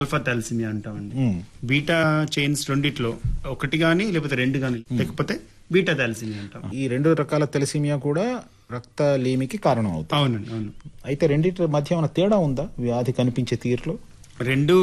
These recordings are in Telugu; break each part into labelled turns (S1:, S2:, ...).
S1: ఆల్ఫా థాలసీమియా అంటామండి. బీటా చైన్స్ రెండిట్లో ఒకటి గానీ లేకపోతే రెండు గానీ లేకపోతే బీటా థాలసీమియా అంటాం.
S2: ఈ రెండు రకాల థాలసీమియా కూడా రక్తలేమికి కారణం అవుతుంది.
S1: అవునండి, అవును.
S2: అయితే రెండింటి మధ్య ఏమైనా తేడా ఉందా వ్యాధి కనిపించే తీరులో?
S1: రెండు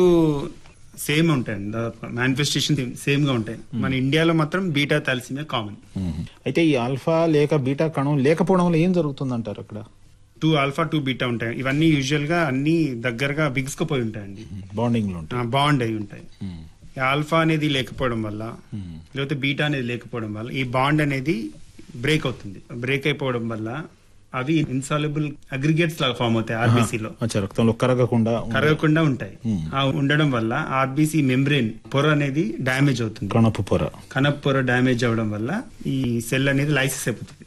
S1: సేమ్ ఉంటాయండి, మేనిఫెస్టేషన్ సేమ్ గా ఉంటాయి. మన ఇండియాలో మాత్రం బీటా థాలసీమియా కామన్.
S2: అయితే ఈ ఆల్ఫా లేక బీటా కణం లేకపోవడం వల్ల ఏం జరుగుతుంది అంటారు? అక్కడ
S1: 2 ఆల్ఫా 2 బీటా ఉంటాయి. ఇవన్నీ యూజువల్ గా అన్ని దగ్గరగా బిగుసుకుపోయి ఉంటాయండి,
S2: బాండింగ్ లో ఉంటాయి,
S1: బాండ్ అయి ఉంటాయి. ఆల్ఫా అనేది లేకపోవడం వల్ల లేకపోతే బీటా అనేది లేకపోవడం వల్ల ఈ బాండ్ అనేది బ్రేక్ అవుతుంది. బ్రేక్ అయిపోవడం వల్ల అవి ఇన్సాల్యుబుల్ అగ్రిగేట్స్ లాగా ఫామ్ అవుతాయి ఆర్బీసీలో,
S2: రక్తంలో
S1: కరగకుండా ఉంటాయి. ఆ ఉండడం వల్ల ఆర్బీసీ మెంబ్రెయిన్ పొర అనేది డ్యామేజ్ అవుతుంది. కణపు పొర డ్యామేజ్ అవడం వల్ల ఈ సెల్ అనేది లైసిస్ అయిపోతుంది.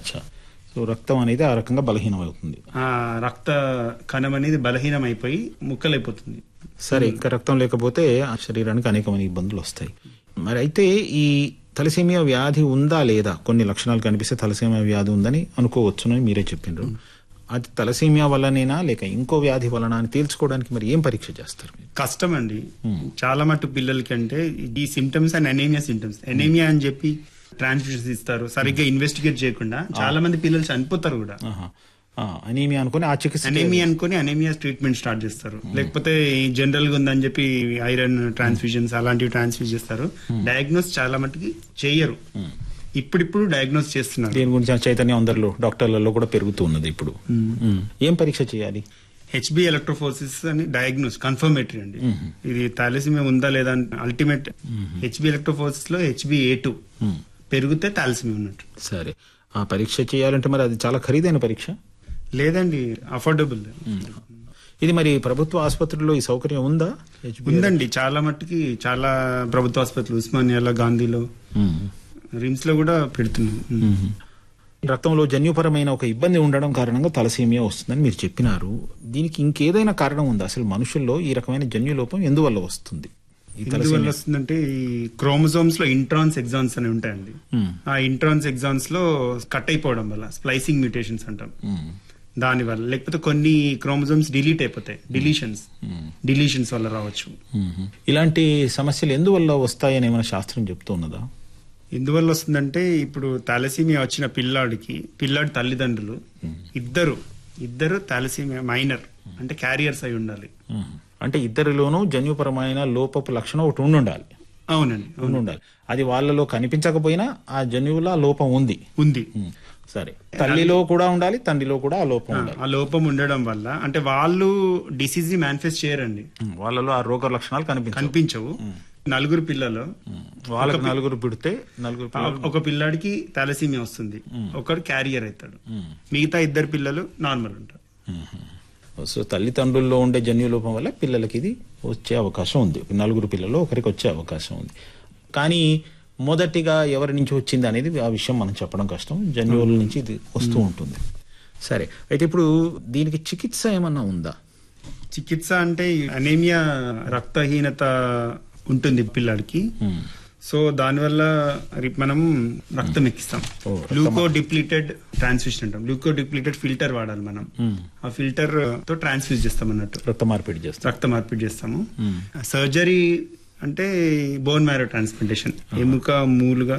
S2: సో రక్తం అనేది ఆ రకంగా బలహీనం అవుతుంది.
S1: ఆ రక్త కణం అనేది బలహీనం అయిపోయి ముక్కలైపోతుంది.
S2: సరే, ఇంకా రక్తం లేకపోతే ఆ శరీరానికి అనేకమైన ఇబ్బందులు వస్తాయి. మరి అయితే ఈ థాలసీమియా వ్యాధి ఉందా లేదా, కొన్ని లక్షణాలు కనిపిస్తే థాలసీమియా వ్యాధి ఉందని అనుకోవచ్చునని మీరే చెప్పిండ్రు. అది థాలసీమియా వల్లనేనా లేక ఇంకో వ్యాధి వలన అని తేల్చుకోవడానికి మరి ఏం పరీక్ష చేస్తారు?
S1: కష్టం అండి చాలా మటు పిల్లలకి. అంటే ఈ symptoms and anaemia symptoms. Anaemia అని చెప్పి ట్రాన్స్ఫ్యూజన్స్ ఇస్తారు, సరిగ్గా ఇన్వెస్టిగేట్ చేయకుండా చాలా మంది పిల్లలు చనిపోతారు కూడా.
S2: అనీమియా అనుకుని ఆ చికిత్స
S1: అనీమియా ట్రీట్మెంట్ స్టార్ట్ చేస్తారు. లేకపోతే జనరల్ గా ఉందని చెప్పి ఐరన్ ట్రాన్స్ఫ్యూజన్స్ అలాంటివి ట్రాన్స్ఫ్యూజ్ చేస్తారు. డయాగ్నోస్ చాలా మటుకి చేయరు, ఇప్పుడు డయాగ్నోస్ చేస్తున్నారు.
S2: దీని గురించి చైతన్యం అందరిలో డాక్టర్లలో కూడా పెరుగుతూ ఉన్నది. ఇప్పుడు ఏం పరీక్ష చేయాలి?
S1: హెచ్బి ఎలక్ట్రోఫోరెసిస్ అని డయాగ్నోస్ కన్ఫర్మేటరీ అండి. ఇది థాలసీమియా ఉందా లేదా అల్టిమేట్ హెచ్బి ఎలక్ట్రోఫోరెసిస్ లో HbA2 పెరిగితే థాలసీమియా ఉన్నట్టు.
S2: సరే, ఆ పరీక్ష చేయాలంటే మరి అది చాలా ఖరీదైన పరీక్ష?
S1: లేదండి, అఫోర్డబుల్.
S2: ఇది మరి ప్రభుత్వ ఆసుపత్రుల్లో ఈ సౌకర్యం ఉందా?
S1: ఉందండి, చాలా మట్టుకి చాలా ప్రభుత్వ ఆసుపత్రులు, ఉస్మానియాలో, గాంధీలో, రిమ్స్ లో కూడా పెడుతున్నాం.
S2: రక్తంలో జన్యుపరమైన ఒక ఇబ్బంది ఉండడం కారణంగా థాలసీమియా వస్తుందని మీరు చెప్పినారు. దీనికి ఇంకేదైనా కారణం ఉందా? అసలు మనుషుల్లో ఈ రకమైన జన్యులోపం ఎందువల్ల వస్తుంది?
S1: ఎందువల్ల వస్తుందంటే ఈ క్రోమోజోమ్స్ లో ఇంట్రాన్స్ ఎగ్జాన్స్ అని ఉంటాయండి. ఆ ఇంట్రాన్స్ ఎగ్జాన్స్ లో కట్ అయిపోవడం వల్ల స్ప్లైసింగ్ మ్యూటేషన్స్ అంటాం, దాని వల్ల. లేకపోతే కొన్ని క్రోమోజోమ్స్ డిలీట్ అయిపోతాయి, డిలీషన్స్ వల్ల రావచ్చు.
S2: ఇలాంటి సమస్యలు ఎందువల్ల వస్తాయని ఏమైనా శాస్త్రం చెప్తూ ఉన్నదా?
S1: ఎందువల్ల వస్తుందంటే ఇప్పుడు థాలసీమియా వచ్చిన పిల్లాడి తల్లిదండ్రులు ఇద్దరు థాలసీమియా మైనర్ అంటే క్యారియర్స్ అయి ఉండాలి.
S2: అంటే ఇద్దరిలోనూ జన్యుపరమైన లోపపు లక్షణం ఒకటి ఉండాలి.
S1: అవునండి,
S2: ఉండాలి. అది వాళ్ళలో కనిపించకపోయినా ఆ జన్యువుల లోపం ఉంది. సరే, తల్లిలో కూడా ఉండాలి, తండ్రిలో కూడా ఆ లోపం ఉండాలి.
S1: ఆ లోపం ఉండడం వల్ల అంటే వాళ్ళు డిసీజ్ ని మేనిఫెస్ట్ చేయరండి,
S2: వాళ్ళలో ఆ రోగ లక్షణాలు కనిపించవు.
S1: నలుగురు పిల్లలు
S2: వాళ్ళకి నలుగురు పుడితే
S1: ఒక పిల్లాడికి థాలసీమియా వస్తుంది, ఒకడు క్యారియర్ అవుతాడు, మిగతా ఇద్దరు పిల్లలు నార్మల్ ఉంటారు.
S2: సో తల్లిదండ్రుల్లో ఉండే జన్యులోపం వల్ల పిల్లలకి ఇది వచ్చే అవకాశం ఉంది. నలుగురు పిల్లలు ఒకరికి వచ్చే అవకాశం ఉంది. కానీ మొదటిగా ఎవరి నుంచి వచ్చింది అనేది ఆ విషయం మనం చెప్పడం కష్టం. జన్యువుల నుంచి ఇది వస్తూ ఉంటుంది. సరే, అయితే ఇప్పుడు దీనికి చికిత్స ఏమన్నా ఉందా?
S1: చికిత్స అంటే అనీమియా రక్తహీనత ఉంటుంది పిల్లాడికి. సో దానివల్ల మనం రక్తం ఎక్కిస్తాం. గ్లూకో డిప్లీటెడ్ ట్రాన్స్ఫ్యూషన్ అంటాం. గ్లూకో డిప్లీటెడ్ ఫిల్టర్ వాడాలి మనం. ఆ ఫిల్టర్ తో ట్రాన్స్ఫ్యూజ్ చేస్తాం అన్నట్టు, రక్త మార్పిడి చేస్తాము. సర్జరీ అంటే బోన్ మ్యారో ట్రాన్స్ప్లాంటేషన్, ఎముక మూలుగా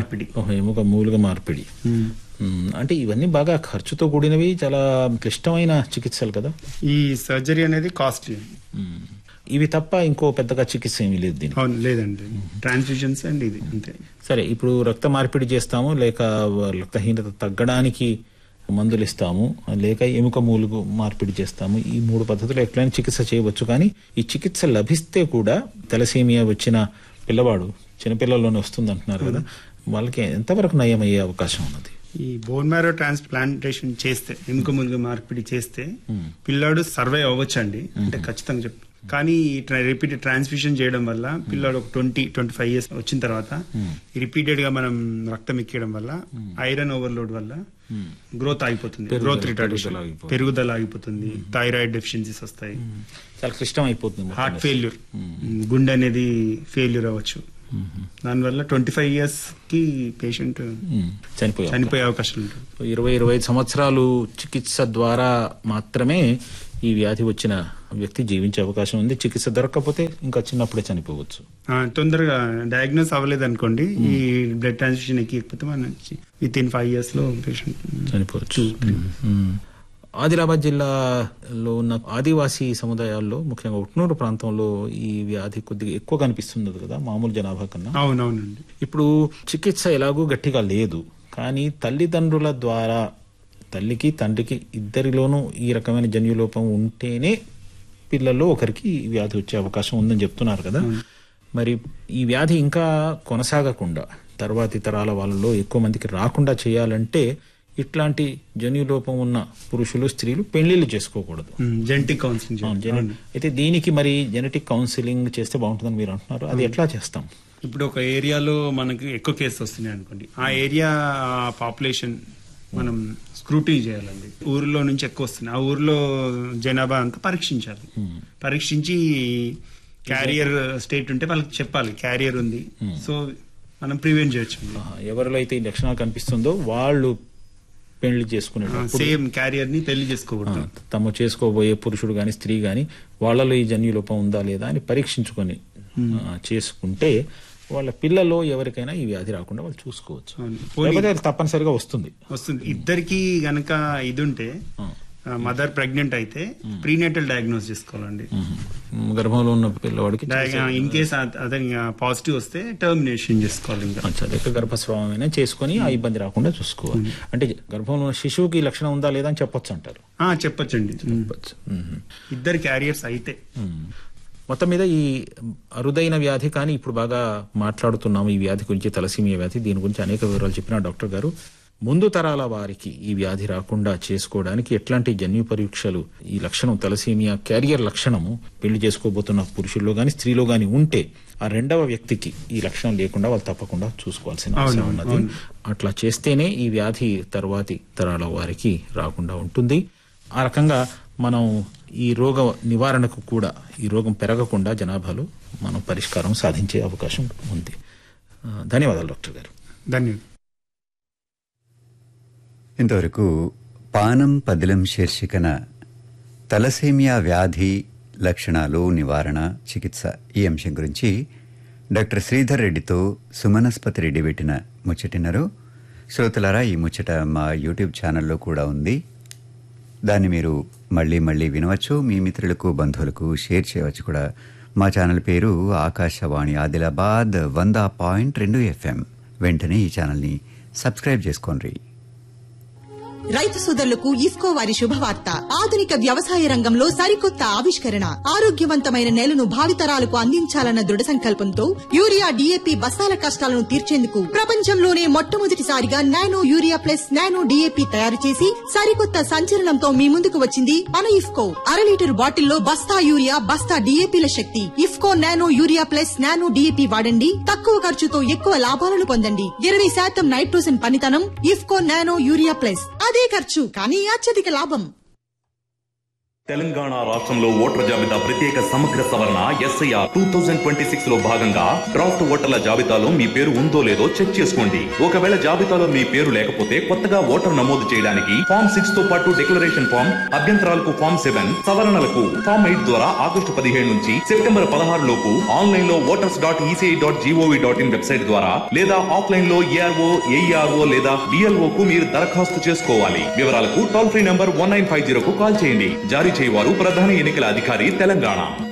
S1: మార్పిడి.
S2: అంటే ఇవన్నీ బాగా ఖర్చుతో కూడినవి, చాలా క్లిష్టమైన చికిత్సలు కదా.
S1: ఈ సర్జరీ అనేది కాస్ట్లీ.
S2: ఇవి తప్ప ఇంకో పెద్దగా చికిత్స ఏమీ లేదు దీనికి?
S1: లేదండి, ట్రాన్స్ఫ్యూజన్స్ అండ్ ఇది అంతే.
S2: సరే, ఇప్పుడు రక్త మార్పిడి చేస్తాము, లేక రక్తహీనత తగ్గడానికి మందులు ఇస్తాము, లేక ఎముక మూలుగు మార్పిడి చేస్తాము. ఈ 3 పద్ధతులు ఎట్లయినా చికిత్స చేయవచ్చు. కానీ ఈ చికిత్స లభిస్తే కూడా థాలసీమియా వచ్చిన పిల్లవాడు చిన్నపిల్లల్లోనే వస్తుంది అంటున్నారు కదా, వాళ్ళకి ఎంతవరకు నయం అయ్యే అవకాశం ఉన్నది?
S1: ఈ బోన్ మ్యారో ట్రాన్స్ప్లాంటేషన్ చేస్తే, ఎముక మూలుగు మార్పిడి చేస్తే పిల్లాడు సర్వైవ్ అవ్వచ్చండి, అంటే ఖచ్చితంగా చెప్తాను. కానీ రిపీటెడ్ ట్రాన్స్ఫ్యూషన్ చేయడం వల్ల పిల్లాడు ఒక 20-25 ఇయర్స్ వచ్చిన తర్వాత రిపీటెడ్ గా మనం రక్తం ఎక్కడం వల్ల ఐరన్ ఓవర్లోడ్ వల్ల గ్రోత్ ఆగిపోతుంది, గ్రోత్ రిటార్డేషన్, పెరుగుదల ఆగిపోతుంది, థైరాయిడ్ డెఫిషియన్సీస్ వస్తాయి,
S2: చాలా క్లిష్టం అయిపోతుంది,
S1: హార్ట్ ఫెయిల్యూర్, గుండె అనేది ఫెయిల్యూర్ అవ్వచ్చు. దానివల్ల 25 ఇయర్స్ కి పేషెంట్ చనిపోయే అవకాశం ఉంటుంది.
S2: 20-25 సంవత్సరాలు చికిత్స ద్వారా మాత్రమే ఈ వ్యాధి వచ్చిన వ్యక్తి జీవించే అవకాశం ఉంది. చికిత్స దొరకకపోతే ఇంకా చిన్నప్పుడే చనిపోవచ్చు.
S1: తొందరగా డయాగ్నోస్ అవ్వలేదు అనుకోండి, ఈ బ్లడ్ ట్రాన్స్ఫ్యూషన్ ఎక్కకపోతే మన విత్ ఇన్ 5 years లో పేషెంట్
S2: చనిపోవచ్చు. ఆదిలాబాద్ జిల్లాలో ఉన్న ఆదివాసీ సముదాయాల్లో ముఖ్యంగా ఉట్నూరు ప్రాంతంలో ఈ వ్యాధి కొద్దిగా ఎక్కువ కనిపిస్తుంది కదా మామూలు జనాభా కన్నా.
S1: అవునవునండి.
S2: ఇప్పుడు చికిత్స ఎలాగూ గట్టిగా లేదు, కానీ తల్లిదండ్రుల ద్వారా తల్లికి తండ్రికి ఇద్దరిలోనూ ఈ రకమైన జన్యులోపం ఉంటేనే పిల్లల్లో ఒకరికి ఈ వ్యాధి వచ్చే అవకాశం ఉందని చెప్తున్నారు కదా. మరి ఈ వ్యాధి ఇంకా కొనసాగకుండా తర్వాతి తరాల వాళ్ళలో ఎక్కువ మందికి రాకుండా చేయాలంటే ఇట్లాంటి జన్యులోపం ఉన్న పురుషులు స్త్రీలు పెళ్లిళ్ళు చేసుకోకూడదు.
S1: జెనెటిక్ కౌన్సిలింగ్
S2: అయితే దీనికి మరి జెనెటిక్ కౌన్సిలింగ్ చేస్తే బాగుంటుందని మీరు అంటున్నారు. అది ఎట్లా చేస్తాం?
S1: ఇప్పుడు ఒక ఏరియాలో మనకి ఎక్కువ కేసులు వస్తున్నాయి అనుకోండి, ఆ ఏరియా పాపులేషన్ మనం స్క్రూటినీ చేయాలండి. ఊర్లో నుంచి ఎక్కువ వస్తుంది, ఆ ఊర్లో జనాభా అంతా పరీక్షించాలి. పరీక్షించి క్యారియర్ స్టేట్ ఉంటే వాళ్ళకి చెప్పాలి క్యారియర్ ఉంది, సో మనం ప్రివెంట్ చేయొచ్చు.
S2: ఎవరిలో అయితే ఈ లక్షణాలు కనిపిస్తుందో వాళ్ళు పెళ్లి చేసుకునే
S1: సేమ్ క్యారియర్ ని పెళ్లి చేసుకోకూడదు.
S2: తమ చేసుకోబోయే పురుషుడు గాని స్త్రీ గాని వాళ్ళలో ఈ జన్యులోపం ఉందా లేదా అని పరీక్షించుకొని చేసుకుంటే వాళ్ళ పిల్లలో ఎవరికైనా ఈ వ్యాధి రాకుండా వాళ్ళు చూసుకోవచ్చు. తప్పనిసరిగా వస్తుంది.
S1: ఇద్దరికి గనక ఇది ఉంటే, మదర్ ప్రెగ్నెంట్ అయితే ప్రీనేటల్ డయాగ్నోస్ చేసుకోవాలండి.
S2: గర్భంలో ఉన్న పిల్లవాడికి
S1: ఇన్ కేస్ అదే పాజిటివ్ వస్తే టర్మినేషన్ చేసుకోవాలి.
S2: ఇంకా గర్భస్రావమైనా చేసుకుని ఆ ఇబ్బంది రాకుండా చూసుకోవాలి. అంటే గర్భంలో ఉన్న శిశువుకి లక్షణం ఉందా లేదా అని చెప్పొచ్చు అంటారు.
S1: చెప్పొచ్చండి, చెప్పొచ్చు. ఇద్దరు క్యారియర్స్ అయితే.
S2: మొత్తం మీద ఈ అరుదైన వ్యాధి, కానీ ఇప్పుడు బాగా మాట్లాడుతున్నాము ఈ వ్యాధి గురించి, తలసీమియా వ్యాధి. దీని గురించి అనేక వివరాలు చెప్పిన డాక్టర్ గారు, ముందు తరాల వారికి ఈ వ్యాధి రాకుండా చేసుకోవడానికి ఎట్లాంటి జన్యు పరీక్షలు, ఈ లక్షణం తలసీమియా క్యారియర్ లక్షణము పెళ్లి చేసుకోబోతున్న పురుషుల్లో గాని స్త్రీలో గాని ఉంటే ఆ రెండవ వ్యక్తికి ఈ లక్షణం లేకుండా వాళ్ళు తప్పకుండా చూసుకోవాల్సిన అవసరం ఉన్నది. అట్లా చేస్తేనే ఈ వ్యాధి తర్వాతి తరాల వారికి రాకుండా ఉంటుంది. ఆ రకంగా మనం ఈ రోగ నివారణకు కూడా, ఈ రోగం పెరగకుండా జనాభాలో మనం పరిష్కారం సాధించే అవకాశం ఉంది. ధన్యవాదాలు డాక్టర్ గారు.
S1: ధన్యవాదాలు.
S3: ఇంతవరకు పానం పదిలం శీర్షికన తలసేమియా వ్యాధి లక్షణాలు, నివారణ, చికిత్స ఈ అంశం గురించి డాక్టర్ శ్రీధర్ రెడ్డితో సుమనస్పతి రెడ్డి పెట్టిన ముచ్చటిన్నారు. శ్రోతలారా, ఈ ముచ్చట మా యూట్యూబ్ ఛానల్లో కూడా ఉంది. దాన్ని మీరు మళ్ళీ వినవచ్చు. మీ మిత్రులకు, బంధువులకు షేర్ చేయవచ్చు కూడా. మా ఛానల్ పేరు ఆకాశవాణి ఆదిలాబాద్ 100.2 FM. వెంటనే ఈ ఛానల్ని సబ్స్క్రైబ్ చేసుకోండి.
S4: రైతు సోదరులకు ఇఫ్కో వారి శుభవార్త. ఆధునిక వ్యవసాయ రంగంలో సరికొత్త ఆవిష్కరణ. ఆరోగ్యవంతమైన నేలను భావితరాలకు అందించాలన్న దృఢ సంకల్పంతో యూరియా, DAP బస్తాల కష్టాలను తీర్చేందుకు ప్రపంచంలోనే మొట్టమొదటిసారిగా nano urea plus nano DAP తయారు చేసి సరికొత్త సంచలనంతో మీ ముందుకు వచ్చింది మన ఇఫ్కో. 1/2 లీటర్ బాటిల్లో బస్తా యూరియా, బస్తా DAPల శక్తి. IFFCO nano urea plus nano DAP వాడండి. తక్కువ ఖర్చుతో ఎక్కువ లాభాలను పొందండి. 20% నైట్రోజన్ పనితనం. IFFCO nano urea plus. అదే ఖర్చు కానీ అత్యధిక లాభం.
S5: తెలంగాణ రాష్ట్రంలో ఓటర్ల జాబితా ప్రత్యేక సమగ్ర సవరణ SIR 2026 లో భాగంగా డ్రాఫ్ట్ ఓటర్ల జాబితాలో మీ పేరు ఉందో లేదో చెక్ చేసుకోండి. ఒకవేళ జాబితాలో మీ పేరు లేకపోతే కొత్తగా ఓటర్ నమోదు చేయడానికి ఫామ్ 6 తో పాటు డిక్లరేషన్ ఫామ్, అభ్యంతరాలకు ఫామ్ 7, సవరణలకు ఫామ్ 8 ద్వారా ఆగస్టు 17 నుంచి సెప్టెంబర్ 16 లోపు ఆన్లైన్ లో voters.eci.gov.in వెబ్సైట్ ద్వారా లేదా ఆఫ్లైన్ లో ARO, AERO లేదా BLO కు మీరు దరఖాస్తు చేసుకోవాలి. వివరాలకు టోల్ ఫ్రీ నంబర్ 1950 కు కాల్ చేయండి. జారీ చేయవారు ప్రధాన ఎన్నికల అధికారి, తెలంగాణ.